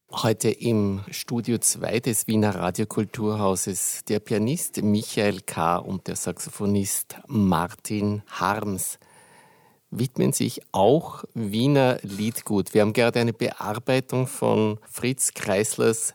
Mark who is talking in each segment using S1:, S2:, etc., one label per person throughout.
S1: Heute im Studio 2 des Wiener Radiokulturhauses der Pianist Michael K. und der Saxophonist Martin Harms widmen sich auch Wiener Liedgut. Wir haben gerade eine Bearbeitung von Fritz Kreislers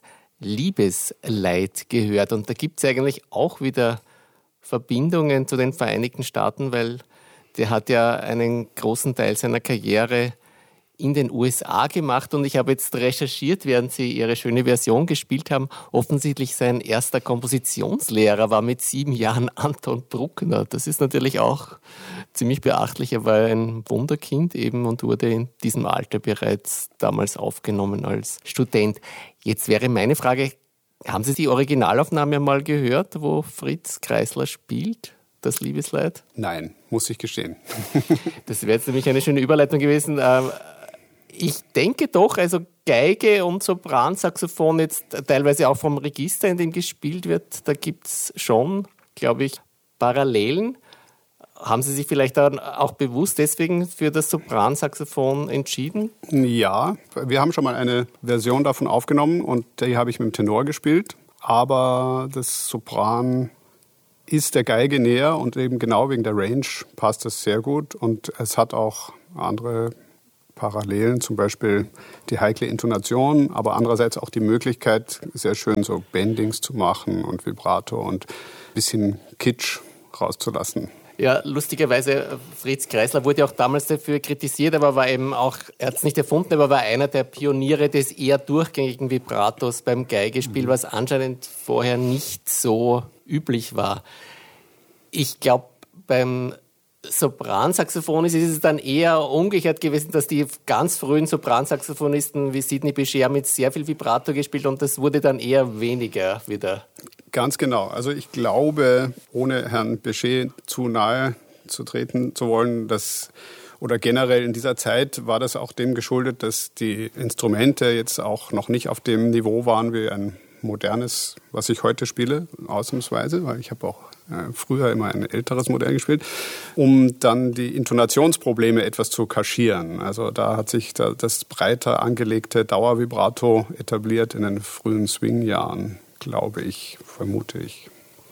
S1: Liebesleid gehört und da gibt es eigentlich auch wieder Verbindungen zu den Vereinigten Staaten, weil der hat ja einen großen Teil seiner Karriere in den USA gemacht und ich habe jetzt recherchiert, während Sie Ihre schöne Version gespielt haben. Offensichtlich sein erster Kompositionslehrer war mit 7 Jahren Anton Bruckner. Das ist natürlich auch ziemlich beachtlich. Er war ein Wunderkind eben und wurde in diesem Alter bereits damals aufgenommen als Student. Jetzt wäre meine Frage, haben Sie die Originalaufnahme mal gehört, wo Fritz Kreisler spielt? Das Liebesleid?
S2: Nein, muss ich gestehen.
S1: Das wäre jetzt nämlich eine schöne Überleitung gewesen. Ich denke doch, also Geige und Sopransaxophon jetzt teilweise auch vom Register, in dem gespielt wird, da gibt es schon, glaube ich, Parallelen. Haben Sie sich vielleicht dann auch bewusst deswegen für das Sopransaxophon entschieden?
S2: Ja, wir haben schon mal eine Version davon aufgenommen und die habe ich mit dem Tenor gespielt. Aber das Sopran ist der Geige näher und eben genau wegen der Range passt das sehr gut. Und es hat auch andere Parallelen, zum Beispiel die heikle Intonation, aber andererseits auch die Möglichkeit, sehr schön so Bendings zu machen und Vibrato und ein bisschen Kitsch rauszulassen.
S1: Ja, lustigerweise, Fritz Kreisler wurde auch damals dafür kritisiert, aber war eben auch, er hat es nicht erfunden, aber war einer der Pioniere des eher durchgängigen Vibratos beim Geigespiel, was anscheinend vorher nicht so üblich war. Ich glaube, beim Sopransaxophon ist es dann eher umgekehrt gewesen, dass die ganz frühen Sopransaxophonisten wie Sidney Bechet mit sehr viel Vibrato gespielt und das wurde dann eher weniger wieder.
S2: Ganz genau. Also ich glaube, ohne Herrn Bechet zu nahe zu treten zu wollen, oder generell in dieser Zeit war das auch dem geschuldet, dass die Instrumente jetzt auch noch nicht auf dem Niveau waren wie ein modernes, was ich heute spiele, ausnahmsweise, weil ich habe auch früher immer ein älteres Modell gespielt, um dann die Intonationsprobleme etwas zu kaschieren. Also da hat sich das breiter angelegte Dauervibrato etabliert in den frühen Swing-Jahren, glaube ich, vermute ich.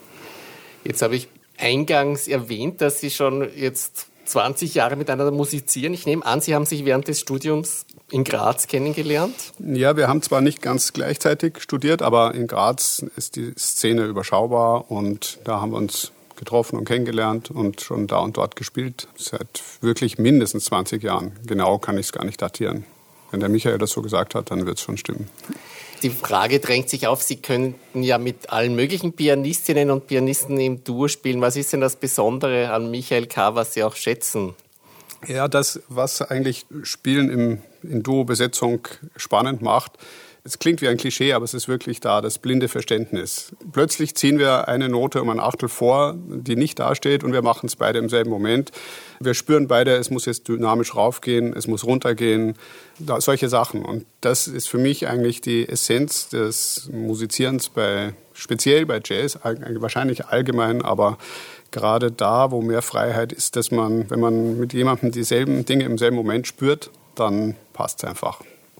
S1: Jetzt habe ich eingangs erwähnt, dass Sie schon jetzt 20 Jahre miteinander musizieren. Ich nehme an, Sie haben sich während des Studiums in Graz kennengelernt?
S2: Ja, wir haben zwar nicht ganz gleichzeitig studiert, aber in Graz ist die Szene überschaubar und da haben wir uns getroffen und kennengelernt und schon da und dort gespielt. Seit wirklich mindestens 20 Jahren. Genau kann ich es gar nicht datieren. Wenn der Michael das so gesagt hat, dann wird es schon stimmen.
S1: Die Frage drängt sich auf, Sie könnten ja mit allen möglichen Pianistinnen und Pianisten im Duo spielen. Was ist denn das Besondere an Michael K., was Sie auch schätzen?
S2: Ja, das, was eigentlich Spielen in Duo-Besetzung spannend macht, es klingt wie ein Klischee, aber es ist wirklich da, das blinde Verständnis. Plötzlich ziehen wir eine Note um ein Achtel vor, die nicht dasteht und wir machen es beide im selben Moment. Wir spüren beide, es muss jetzt dynamisch raufgehen, es muss runtergehen, solche Sachen. Und das ist für mich eigentlich die Essenz des Musizierens, speziell bei Jazz, wahrscheinlich allgemein, aber gerade da, wo mehr Freiheit ist, dass man, wenn man mit jemandem dieselben Dinge im selben Moment spürt, dann passt es einfach.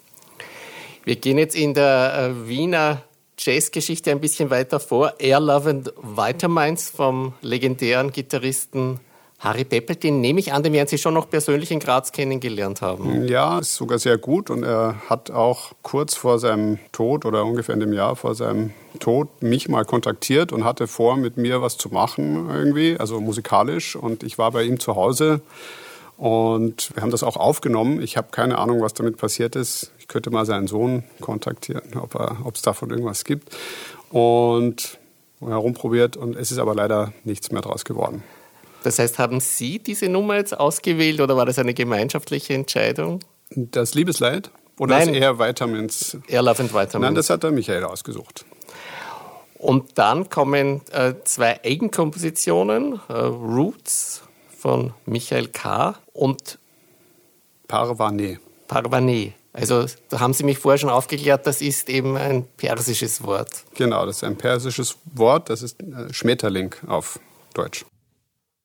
S1: Wir gehen jetzt in der Wiener Jazzgeschichte ein bisschen weiter vor. Erlöwend Vitamines vom legendären Gitarristen Harry Peppel, den nehme ich an, den werden Sie schon noch persönlich in Graz kennengelernt haben.
S2: Ja, ist sogar sehr gut und er hat auch kurz vor seinem Tod oder ungefähr in dem Jahr vor seinem Tod mich mal kontaktiert und hatte vor, mit mir was zu machen irgendwie, also musikalisch, und ich war bei ihm zu Hause. Und wir haben das auch aufgenommen. Ich habe keine Ahnung, was damit passiert ist. Ich könnte mal seinen Sohn kontaktieren, ob es davon irgendwas gibt. Und herumprobiert und es ist aber leider nichts mehr draus geworden.
S1: Das heißt, haben Sie diese Nummer jetzt ausgewählt oder war das eine gemeinschaftliche Entscheidung?
S2: Das Liebesleid? Oder
S1: Nein,
S2: das Air Vitamins?
S1: Erlöwend Vitamins.
S2: Nein, das hat der Michael ausgesucht.
S1: Und dann kommen 2 Eigenkompositionen, Roots von Michael K. und
S2: Parvane.
S1: Parvane. Also da haben Sie mich vorher schon aufgeklärt, das ist eben ein persisches Wort.
S2: Genau, das ist ein persisches Wort, das ist Schmetterling auf Deutsch.